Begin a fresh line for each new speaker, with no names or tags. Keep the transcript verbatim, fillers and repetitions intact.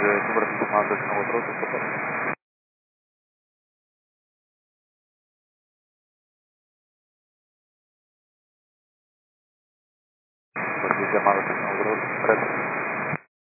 número de comandos com outro, por favor. Chamada de outro,